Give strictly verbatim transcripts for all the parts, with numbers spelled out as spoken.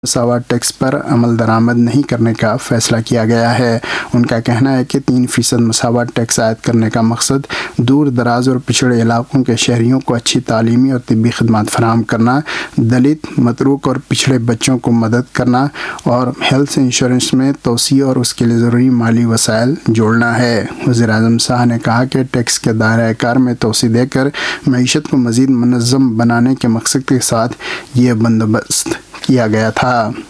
مساوات ٹیکس پر عمل درآمد نہیں کرنے کا فیصلہ کیا گیا ہے۔ ان کا کہنا ہے کہ تین فیصد مساوات ٹیکس عائد کرنے کا مقصد دور دراز اور پچھڑے علاقوں کے شہریوں کو اچھی تعلیمی اور طبی خدمات فراہم کرنا، دلت، متروک اور پچھڑے بچوں کو مدد کرنا اور ہیلتھ انشورنس میں توسیع اور اس کے لیے ضروری مالی وسائل جوڑنا ہے۔ وزیر اعظم شاہ نے کہا کہ ٹیکس کے دائرۂ کار میں توسیع دے کر معیشت کو مزید منظم بنانے کے مقصد کے ساتھ یہ بندوبست کیا گیا تھا۔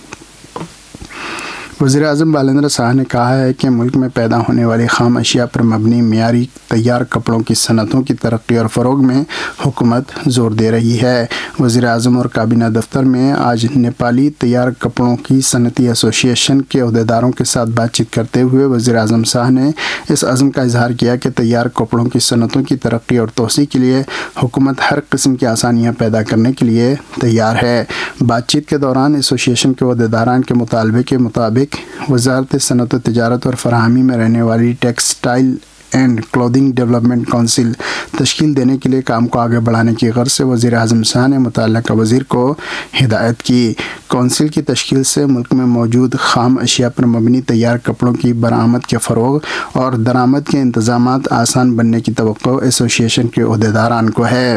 وزیر اعظم بالیندر شاہ نے کہا ہے کہ ملک میں پیدا ہونے والی خام اشیاء پر مبنی معیاری تیار کپڑوں کی صنعتوں کی ترقی اور فروغ میں حکومت زور دے رہی ہے۔ وزیر اعظم اور کابینہ دفتر میں آج نیپالی تیار کپڑوں کی صنعتی ایسوسی ایشن کے عہدیداروں کے ساتھ بات چیت کرتے ہوئے وزیر اعظم شاہ نے اس عزم کا اظہار کیا کہ تیار کپڑوں کی صنعتوں کی ترقی اور توسیع کے لیے حکومت ہر قسم کی آسانیاں پیدا کرنے کے لیے تیار ہے۔ بات چیت کے دوران ایسوسی ایشن کے عہدیداران کے مطالبے کے مطابق وزارت صنعت و تجارت اور فراہمی میں رہنے والی textile and clothing development council تشکیل دینے کے لیے کام کو آگے بڑھانے کی غرض سے وزیر اعظم شاہ نے متعلقہ وزیر کو ہدایت کی۔ کونسل کی تشکیل سے ملک میں موجود خام اشیاء پر مبنی تیار کپڑوں کی برآمد کے فروغ اور درآمد کے انتظامات آسان بننے کی توقع ایسوسی ایشن کے عہدیداران کو ہے۔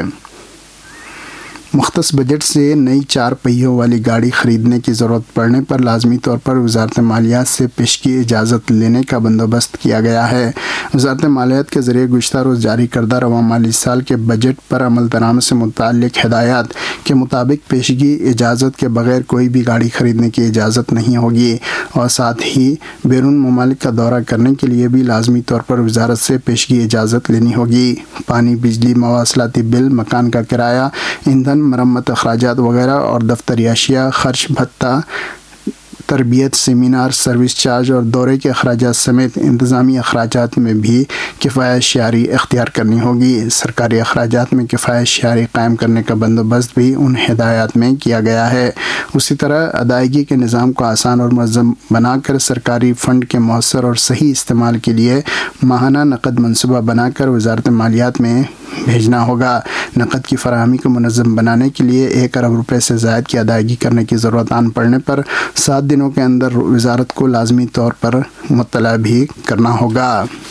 مختص بجٹ سے نئی چار پہیوں والی گاڑی خریدنے کی ضرورت پڑنے پر لازمی طور پر وزارت مالیات سے پیشگی اجازت لینے کا بندوبست کیا گیا ہے۔ وزارت مالیات کے ذریعے گزشتہ روز جاری کردہ رواں مالی سال کے بجٹ پر عمل درآمد سے متعلق ہدایات کے مطابق پیشگی اجازت کے بغیر کوئی بھی گاڑی خریدنے کی اجازت نہیں ہوگی اور ساتھ ہی بیرون ممالک کا دورہ کرنے کے لیے بھی لازمی طور پر وزارت سے پیشگی اجازت لینی ہوگی۔ پانی، بجلی، مواصلاتی بل، مکان کا کرایہ، ایندھن، مرمت اخراجات وغیرہ اور دفتری اشیاء، خرچ بھتہ، تربیت، سیمینار، سروس چارج اور دورے کے اخراجات سمیت انتظامی اخراجات میں بھی کفایت شعاری اختیار کرنی ہوگی۔ سرکاری اخراجات میں کفایت شعاری قائم کرنے کا بندوبست بھی ان ہدایات میں کیا گیا ہے۔ اسی طرح ادائیگی کے نظام کو آسان اور منظم بنا کر سرکاری فنڈ کے مؤثر اور صحیح استعمال کے لیے ماہانہ نقد منصوبہ بنا کر وزارت مالیات میں بھیجنا ہوگا۔ نقد کی فراہمی کو منظم بنانے کے لیے ایک ارب روپے سے زائد کی ادائیگی کرنے کی ضرورت آن پڑنے پر سات دنوں کے اندر وزارت کو لازمی طور پر مطلع بھی کرنا ہوگا۔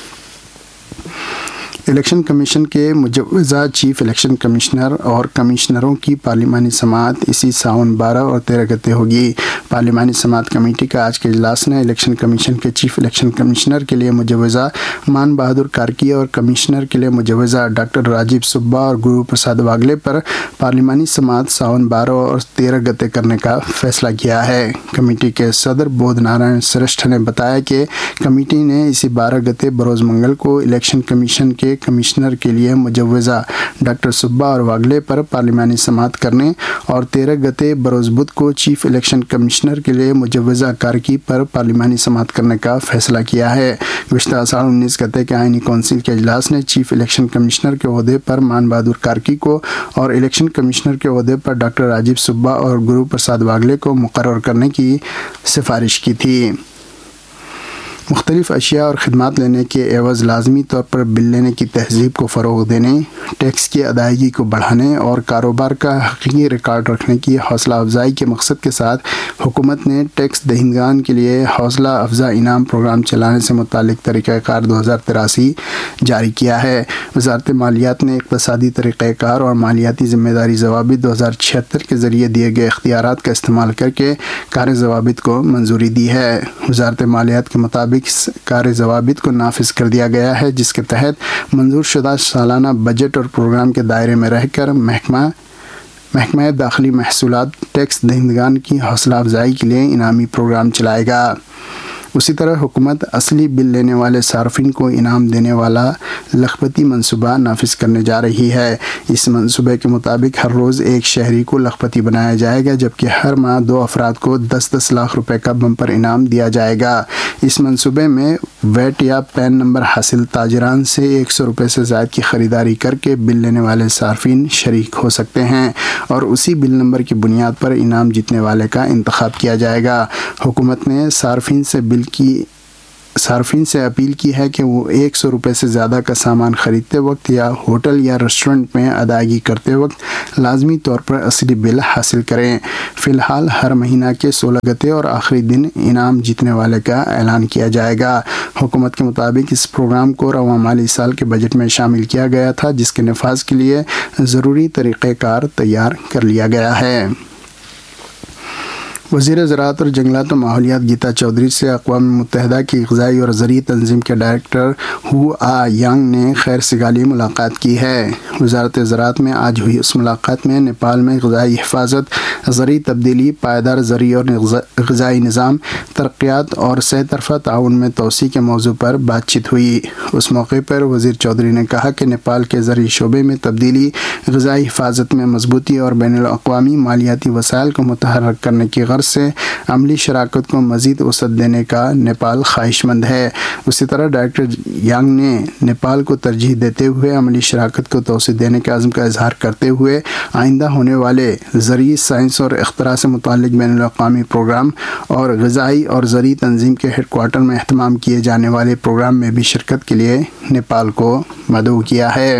الیکشن کمیشن کے مجوزہ چیف الیکشن کمشنر اور کمشنروں کی پارلیمانی سماعت اسی ساون بارہ اور تیرہ گتے ہوگی۔ پارلیمانی سماعت کمیٹی کا آج کے اجلاس نے الیکشن کمیشن کے چیف الیکشن کمشنر کے لیے مجوزہ مان بہادر کارکی اور کمشنر کے لیے مجوزہ ڈاکٹر راجیو سبا اور گرو پرساد واگلے پر پارلیمانی سماعت ساون بارہ اور تیرہ گتے کرنے کا فیصلہ کیا ہے۔ کمیٹی کے صدر بودھ نارائن سرشٹھ نے بتایا کہ کمیٹی نے اسی بارہ گتے بروز منگل کو الیکشن کمیشن کے کمشنر کے لیے مجوزہ ڈاکٹر سبا اور واگلے پر پارلیمانی سماعت کرنے اور تیرہ گتے بروز بدھ کو چیف الیکشن کمشنر کے لیے مجوزہ کارکی پر پارلیمانی سماعت کرنے کا فیصلہ کیا ہے۔ گزشتہ اساڑھ انیس گتے کے آئینی کونسل کے اجلاس نے چیف الیکشن کمشنر کے عہدے پر مان بہادر کارکی کو اور الیکشن کمشنر کے عہدے پر ڈاکٹر راجیو سبا اور گرو پرساد واگلے کو مقرر کرنے کی سفارش کی تھی۔ مختلف اشیاء اور خدمات لینے کے عوض لازمی طور پر بل لینے کی تہذیب کو فروغ دینے، ٹیکس کی ادائیگی کو بڑھانے اور کاروبار کا حقیقی ریکارڈ رکھنے کی حوصلہ افزائی کے مقصد کے ساتھ حکومت نے ٹیکس دہندگان کے لیے حوصلہ افزا انعام پروگرام چلانے سے متعلق طریقہ کار دو ہزار تراسی جاری کیا ہے۔ وزارت مالیات نے اقتصادی طریقہ کار اور مالیاتی ذمہ داری ضوابط دو ہزار چھہتر کے ذریعے دیے گئے اختیارات کا استعمال کر کے کار ضوابط کو منظوری دی ہے۔ وزارت مالیات کے مطابق کار ضوابط کو نافذ کر دیا گیا ہے، جس کے تحت منظور شدہ سالانہ بجٹ اور پروگرام کے دائرے میں رہ کر محکمہ محکمہ داخلی محصولات ٹیکس دہندگان کی حوصلہ افزائی کے لیے انعامی پروگرام چلائے گا۔ اسی طرح حکومت اصلی بل لینے والے صارفین کو انعام دینے والا لکھپتی منصوبہ نافذ کرنے جا رہی ہے۔ اس منصوبے کے مطابق ہر روز ایک شہری کو لکھپتی بنایا جائے گا، جبکہ ہر ماہ دو افراد کو دس دس لاکھ روپے کا بمپر انعام دیا جائے گا۔ اس منصوبے میں ویٹ یا پین نمبر حاصل تاجران سے ایک سو روپے سے زائد کی خریداری کر کے بل لینے والے صارفین شریک ہو سکتے ہیں اور اسی بل نمبر کی بنیاد پر انعام جیتنے والے کا انتخاب کیا جائے گا۔ حکومت نے صارفین سے بل کی صارفین سے اپیل کی ہے کہ وہ ایک سو روپے سے زیادہ کا سامان خریدتے وقت یا ہوٹل یا ریسٹورنٹ میں ادائیگی کرتے وقت لازمی طور پر اصلی بل حاصل کریں۔ فی الحال ہر مہینہ کے سولہ گتے اور آخری دن انعام جیتنے والے کا اعلان کیا جائے گا۔ حکومت کے مطابق اس پروگرام کو رواں مالی سال کے بجٹ میں شامل کیا گیا تھا، جس کے نفاذ کے لیے ضروری طریقہ کار تیار کر لیا گیا ہے۔ وزیر زراعت اور جنگلات و ماحولیات گیتا چودھری سے اقوام متحدہ کی غذائی اور زرعی تنظیم کے ڈائریکٹر ہو آ ینگ نے خیر سگالی ملاقات کی ہے۔ وزارت زراعت میں آج ہوئی اس ملاقات میں نیپال میں غذائی حفاظت، زرعی تبدیلی، پائیدار زرعی اور غذائی نظام، ترقیات اور سہ طرفہ تعاون میں توسیع کے موضوع پر بات چیت ہوئی۔ اس موقع پر وزیر چودھری نے کہا کہ نیپال کے زرعی شعبے میں تبدیلی، غذائی حفاظت میں مضبوطی اور بین الاقوامی مالیاتی وسائل کو متحرک کرنے کی غرض سے عملی شراکت کو مزید وسعت دینے کا نیپال خواہش مند ہے۔ اسی طرح ڈائریکٹر ینگ نے نیپال کو ترجیح دیتے ہوئے عملی شراکت کو توسیع دینے کے عزم کا اظہار کرتے ہوئے آئندہ ہونے والے زرعی سائنس اور اختراع سے متعلق بین الاقوامی پروگرام اور غذائی اور زرعی تنظیم کے ہیڈ کوارٹر میں اہتمام کیے جانے والے پروگرام میں بھی شرکت کے لیے نیپال کو مدعو کیا ہے۔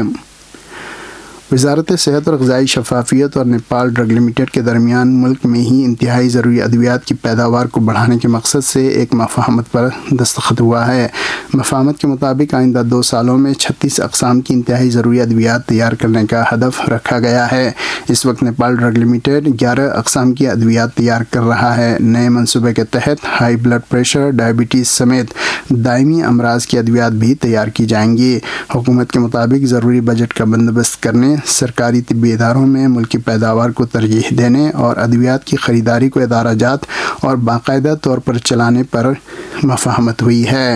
وزارت صحت اور غذائی شفافیت اور نیپال ڈرگ لمیٹڈ کے درمیان ملک میں ہی انتہائی ضروری ادویات کی پیداوار کو بڑھانے کے مقصد سے ایک مفاہمت پر دستخط ہوا ہے۔ مفاہمت کے مطابق آئندہ دو سالوں میں چھتیس اقسام کی انتہائی ضروری ادویات تیار کرنے کا ہدف رکھا گیا ہے۔ اس وقت نیپال ڈرگ لمیٹڈ گیارہ اقسام کی ادویات تیار کر رہا ہے۔ نئے منصوبے کے تحت ہائی بلڈ پریشر، ڈائبٹیز سمیت دائمی امراض کی ادویات بھی تیار کی جائیں گی۔ حکومت کے مطابق ضروری بجٹ کا بندوبست کرنے، سرکاری طبی اداروں میں ملکی پیداوار کو ترجیح دینے اور ادویات کی خریداری کو ادارہ جات اور باقاعدہ طور پر چلانے پر مفاہمت ہوئی ہے۔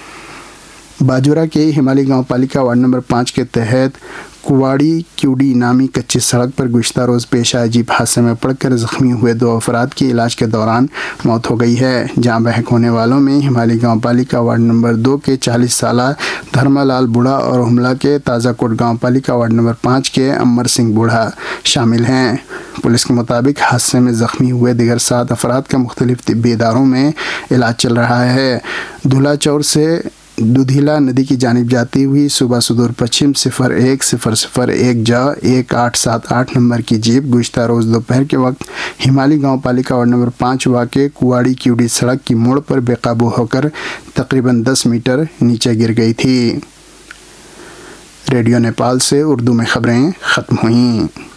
باجورہ کے ہمالی گاؤں پالیکا وارڈ نمبر پانچ کے تحت کواڑی کیوڈی نامی کچی سڑک پر گزشتہ روز پیش آئے جیپ حادثے میں پڑ کر زخمی ہوئے دو افراد کی علاج کے دوران موت ہو گئی ہے۔ جہاں بحق ہونے والوں میں ہمالی گاؤں پالیکا وارڈ نمبر دو کے چالیس سالہ دھرما لال بوڑھا اور حملہ کے تازہ کوٹ گاؤں پالیکا وارڈ نمبر پانچ کے امر سنگھ بوڑھا شامل ہیں۔ پولیس کے مطابق حادثے میں زخمی ہوئے دیگر سات افراد کا مختلف طبی اداروں میں علاج چل رہا ہے۔ دھولا چور سے دودھیلا ندی کی جانب جاتی ہوئی صوبہ سدور پچھم صفر ایک صفر صفر ایک جا ایک آٹھ سات آٹھ نمبر کی جیپ گزشتہ روز دوپہر کے وقت ہمالی گاؤں پالیکا وارڈ نمبر پانچ واقع کواڑی کیوڈی سڑک کی موڑ پر بے قابو ہو کر تقریباً دس میٹر نیچے گر گئی تھی۔ ریڈیو نیپال سے اردو میں خبریں ختم ہوئیں۔